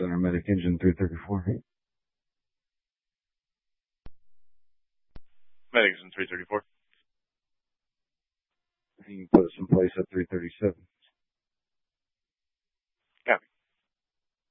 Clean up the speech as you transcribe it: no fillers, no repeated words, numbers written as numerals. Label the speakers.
Speaker 1: Center, Medic Engine 334.
Speaker 2: Medic Engine 334.
Speaker 1: You can put us in place at 337.